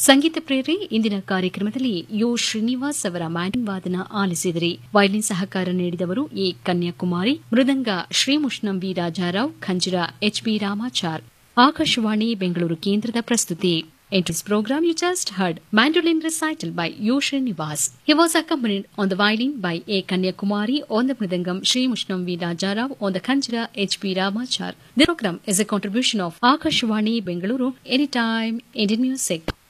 ಸಂಗೀತ ಪ್ರೇರಿ ಇಂದಿನ ಕಾರ್ಯಕ್ರಮದಲ್ಲಿ ಯು ಶ್ರೀನಿವಾಸ್ ಅವರ ಮ್ಯಾಂಡೋಲಿನ್ ವಾದನ ಆಲಿಸಿದಿರಿ. ವಯಲಿನ್ ಸಹಕಾರ ನೀಡಿದವರು A Kanyakumari, mridanga ಶ್ರೀಮುಷ್ಣಂ V Raja Rao, ಖಂಜಿರ H B Ramachar. Akashvani Bengaluru ಕೇಂದ್ರದ ಪ್ರಸ್ತುತಿ. In this program, you just heard mandolin recital by U. Srinivas. He was accompanied on the violin by A. Kanyakumari, on the mridangam Sri Mushnam V. Rajarao, on the khanjira H.P. Ramachar. The program is a contribution of Akashvani Bengaluru, Anytime Indian Music.